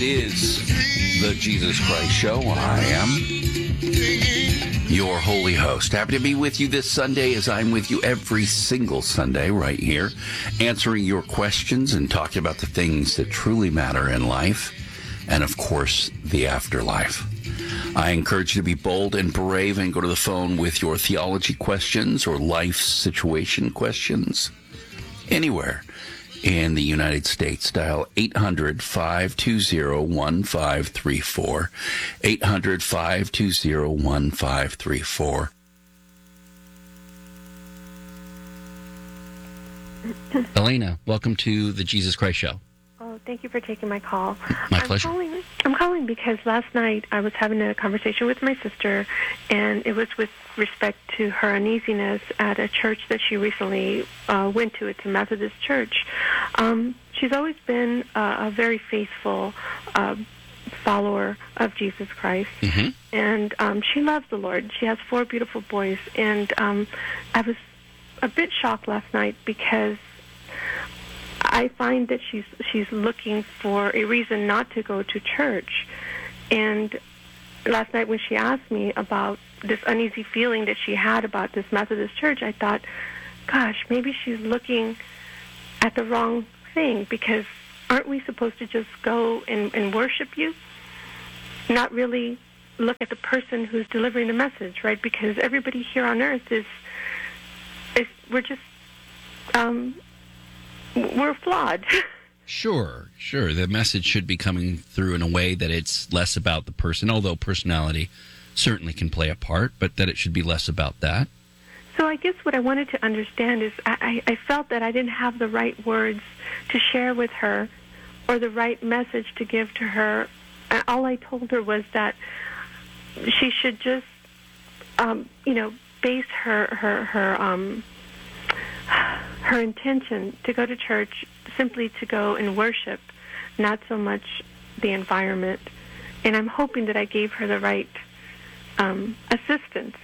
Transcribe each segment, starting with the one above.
Is the Jesus Christ Show. I am your holy host. Happy to be with you this Sunday, as I'm with you every single Sunday right here, answering your questions and talking about the things that truly matter in life and, of course, the afterlife. I encourage you to be bold and brave and go to the phone with your theology questions or life situation questions anywhere in the United States. Dial 800-520-1534. 800-520-1534. Elena, welcome to the Jesus Christ Show. Oh, thank you for taking my call. My pleasure. I'm calling because last night I was having a conversation with my sister, and it was with respect to her uneasiness at a church that she recently went to. It's a Methodist church. She's always been a very faithful follower of Jesus Christ, and she loves the Lord. She has 4 beautiful boys, and I was a bit shocked last night because I find that she's looking for a reason not to go to church. And last night when she asked me about this uneasy feeling that she had about this Methodist church, I thought, gosh, maybe she's looking at the wrong thing, because aren't we supposed to just go and worship you? Not really look at the person who's delivering the message, right? Because everybody here on earth is we're just... we're flawed. Sure. The message should be coming through in a way that it's less about the person, although personality certainly can play a part, but that it should be less about that. So I guess what I wanted to understand is I felt that I didn't have the right words to share with her or the right message to give to her. All I told her was that she should just, base her intention to go to church simply to go and worship, not so much the environment. And I'm hoping that I gave her the right assistance.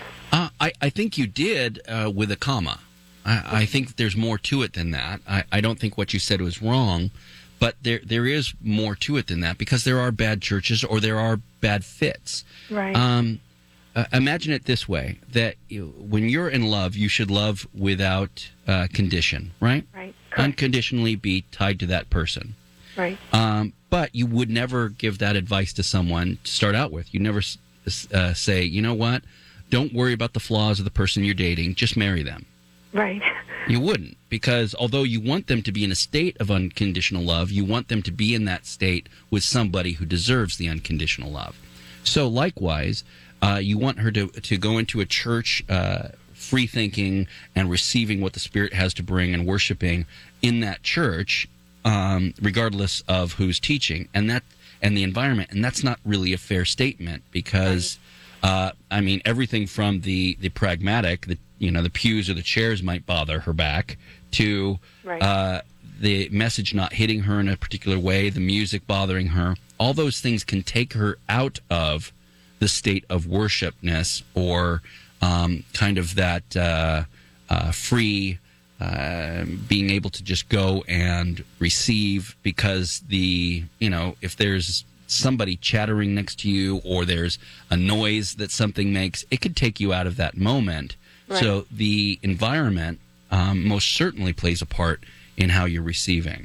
I think you did with a comma. I think there's more to it than that. I don't think what you said was wrong, but there is more to it than that, because there are bad churches or there are bad fits. Right. Imagine it this way, that when you're in love, you should love without condition, right? Right. Unconditionally be tied to that person. Right. But you would never give that advice to someone to start out with. You never say, you know what, don't worry about the flaws of the person you're dating, just marry them. Right. You wouldn't, because although you want them to be in a state of unconditional love, you want them to be in that state with somebody who deserves the unconditional love. So likewise, you want her to go into a church free thinking and receiving what the Spirit has to bring and worshiping in that church, regardless of who's teaching and the environment. And that's not really a fair statement, because everything from the pragmatic, the pews or the chairs might bother her back, to the message not hitting her in a particular way, the music bothering her. All those things can take her out of the state of worshipness, or kind of that free being able to just go and receive, because if there's somebody chattering next to you or there's a noise that something makes, it could take you out of that moment. Right. So the environment most certainly plays a part in how you're receiving.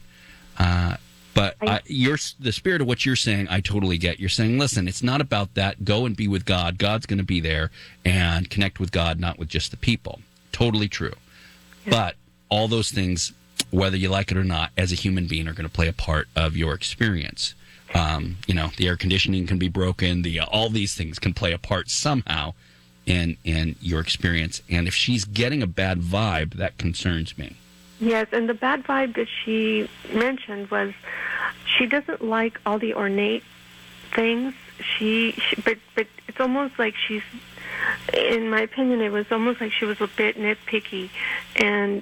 But the spirit of what you're saying, I totally get. You're saying, listen, it's not about that. Go and be with God. God's going to be there, and connect with God, not with just the people. Totally true. Yeah. But all those things, whether you like it or not, as a human being, are going to play a part of your experience. The air conditioning can be broken. All these things can play a part somehow in your experience. And if she's getting a bad vibe, that concerns me. Yes, and the bad vibe that she mentioned was she doesn't like all the ornate things. But it's almost like she's, in my opinion, it was almost like she was a bit nitpicky. And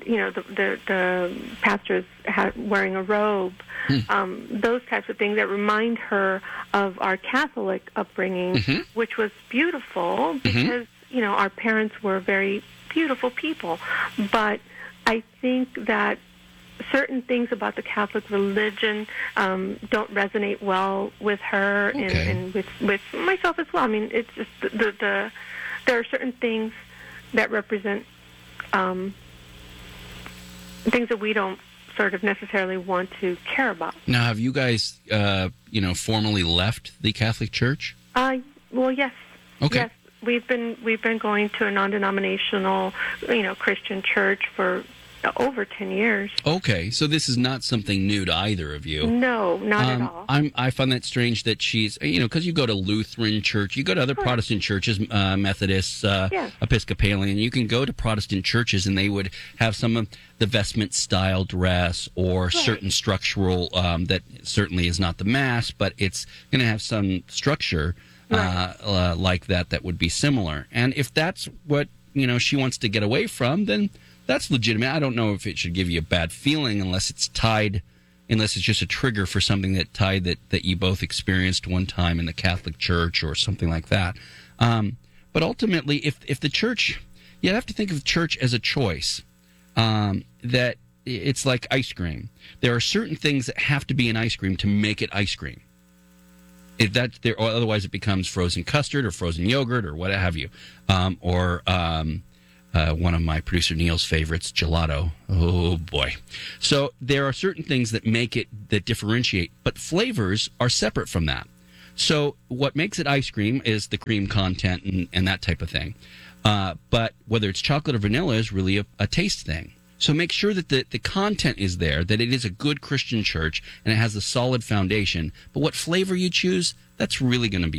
the pastor's wearing a robe, those types of things that remind her of our Catholic upbringing, which was beautiful because our parents were very beautiful people. But I think that certain things about the Catholic religion don't resonate well with her and with myself as well. I mean, it's just there are certain things that represent things that we don't sort of necessarily want to care about. Now, have you guys, formally left the Catholic Church? Well, yes. Okay. Yes, we've been going to a non-denominational, Christian church for over 10 years. Okay, so this is not something new to either of you. No, not at all. I find that strange that she's, because you go to Lutheran church, you go to other Protestant churches, Methodists, Episcopalian, you can go to Protestant churches and they would have some of the vestment style dress or certain structural, that certainly is not the Mass, but it's going to have some structure like that would be similar. And if that's what, she wants to get away from, then that's legitimate. I don't know if it should give you a bad feeling unless it's just a trigger for something that you both experienced one time in the Catholic Church or something like that. But ultimately, if the church, you have to think of the church as a choice, that it's like ice cream. There are certain things that have to be in ice cream to make it ice cream. Or otherwise it becomes frozen custard or frozen yogurt or what have you. One of my producer Neil's favorites, gelato. Oh, boy. So there are certain things that that differentiate, but flavors are separate from that. So what makes it ice cream is the cream content and that type of thing. But whether it's chocolate or vanilla is really a taste thing. So make sure that the content is there, that it is a good Christian church, and it has a solid foundation. But what flavor you choose, that's really going to be